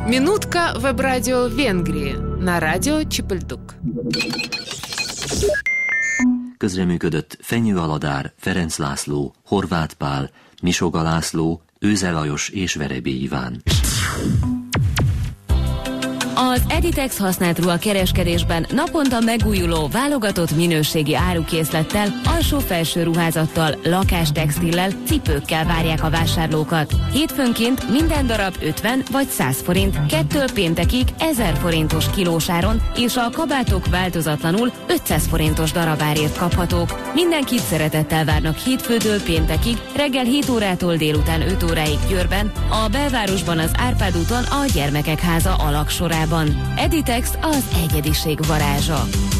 Минутка веб-радио Венгрии на радио Чепельдук. Közreműködött Fenyő Aladár, Ferenc László, Horváth Pál, Misoga László, Őze Lajos és Verebély Iván. Az Editex használt ruhakereskedésben naponta megújuló, válogatott minőségi árukészlettel, alsó-felső ruházattal, lakástextillel, cipőkkel várják a vásárlókat. Hétfőnként minden darab 50 vagy 100 forint, kettől péntekig 1000 forintos kilósáron, és a kabátok változatlanul 500 forintos darabárért kaphatók. Mindenkit szeretettel várnak hétfőtől péntekig, reggel 7 órától délután 5 óráig Győrben, a belvárosban az Árpád úton a Gyermekek Háza alagsorában. Editex az egyediség varázsa.